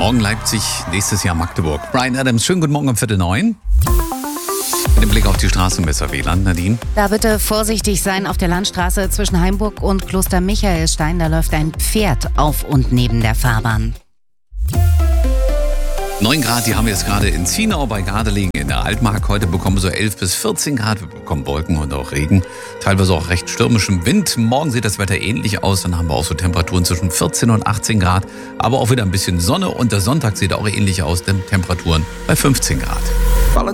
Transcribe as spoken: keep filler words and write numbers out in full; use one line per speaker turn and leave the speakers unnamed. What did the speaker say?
Morgen Leipzig, nächstes Jahr Magdeburg. Bryan Adams, schönen guten Morgen um Viertel neun. Mit dem Blick auf die Straßenmesser W L A N, Nadine.
Da bitte vorsichtig sein auf der Landstraße zwischen Heimburg und Kloster Michaelstein. Da läuft ein Pferd auf und neben der Fahrbahn.
neun Grad, die haben wir jetzt gerade in Zienau bei Gardelegen in der Altmark. Heute bekommen wir so elf bis vierzehn Grad. Wir bekommen Wolken und auch Regen. Teilweise auch recht stürmischem Wind. Morgen sieht das Wetter ähnlich aus. Dann haben wir auch so Temperaturen zwischen vierzehn und achtzehn Grad. Aber auch wieder ein bisschen Sonne. Und der Sonntag sieht auch ähnlich aus. Denn Temperaturen bei fünfzehn Grad.